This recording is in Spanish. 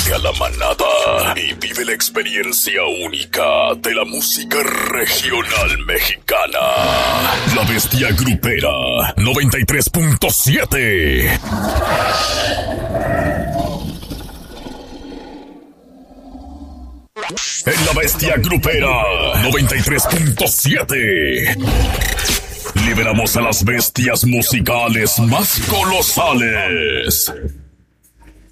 Únete a la manada y vive la experiencia única de la música regional mexicana. La Bestia Grupera 93.7. En la Bestia Grupera 93.7 liberamos a las bestias musicales más colosales.